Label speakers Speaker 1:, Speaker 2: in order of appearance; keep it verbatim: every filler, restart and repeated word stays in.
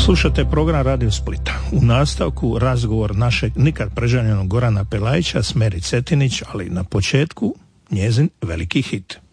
Speaker 1: Slušate program Radio Splita. U nastavku razgovor našeg nikad prežaljenog Gorana Pelajića s Meri Cetinić, ali na početku njezin veliki hit.